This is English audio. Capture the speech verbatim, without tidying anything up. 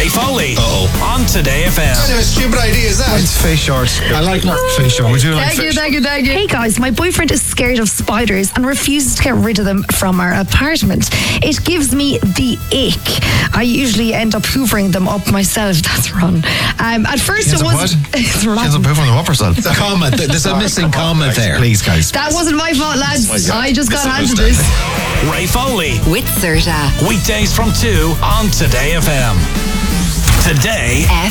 Ray Foley. Uh-oh. On Today F M. What kind of a stupid idea is that? It's fish short. I like not Fish short. We do like Thank you, fish. thank you, thank you. Hey guys, my boyfriend is scared of spiders and refuses to get rid of them from our apartment. It gives me the ick. I usually end up hoovering them up myself. That's wrong. Um, at first Ends it up was. what? It's wrong. Ends up poo from the whopper cell. Comment. There's a missing comment there. Please, guys. That wasn't my fault, lads. my God. I just got handed this. Ray Foley. With Serta. Weekdays from two on Today F M. Today